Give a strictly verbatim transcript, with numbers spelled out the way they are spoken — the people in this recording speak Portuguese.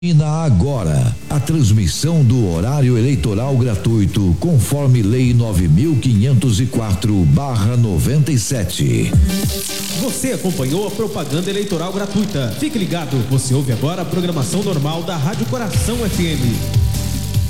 Ina agora a transmissão do horário eleitoral gratuito conforme Lei nove mil quinhentos e quatro barra noventa e sete. Você acompanhou a propaganda eleitoral gratuita. Fique ligado, você ouve agora a programação normal da Rádio Coração F M.